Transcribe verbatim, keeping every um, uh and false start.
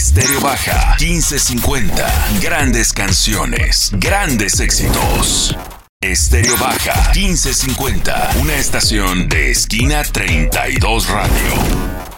Estéreo Baja quince cincuenta. Grandes canciones, grandes éxitos. Estéreo Baja quince cincuenta. Una estación de Esquina treinta y dos Radio.